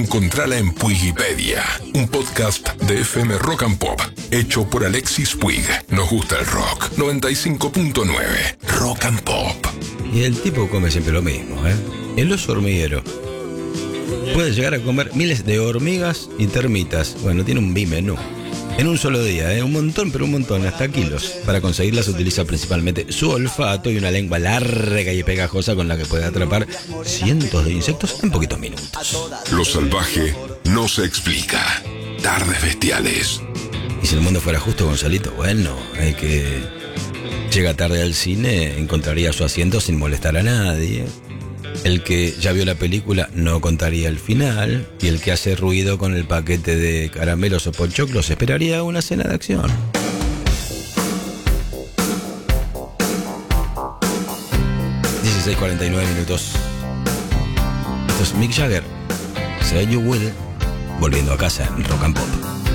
Encontrala en Puigipedia, un podcast de FM Rock and Pop, hecho por Alexis Puig. Nos gusta el rock. 95.9 Rock and Pop. Y el tipo come siempre lo mismo, ¿eh? El oso hormiguero puede llegar a comer miles de hormigas y termitas. Bueno, tiene un bimenú. En un solo día, un montón, pero un montón, hasta kilos. Para conseguirlas utiliza principalmente su olfato y una lengua larga y pegajosa con la que puede atrapar cientos de insectos en poquitos minutos. Lo salvaje no se explica. Tardes bestiales. Y si el mundo fuera justo, Gonzalito, bueno, el que llega tarde al cine encontraría su asiento sin molestar a nadie. El que ya vio la película no contaría el final. Y el que hace ruido con el paquete de caramelos o pochoclos esperaría una cena de acción. ...16:49 minutos. Esto es Mick Jagger, Say You Will, volviendo a casa en Rock and Pop.